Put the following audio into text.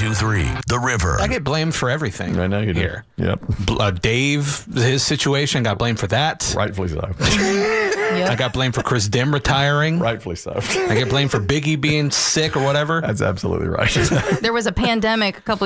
92.3 The River. I get blamed for everything. I know you do. Here. Yep. Dave, his situation, got blamed for that. Rightfully so. I got blamed for Chris Dim retiring. Rightfully so. I get blamed for Biggie being sick or whatever. That's absolutely right. There was a pandemic a couple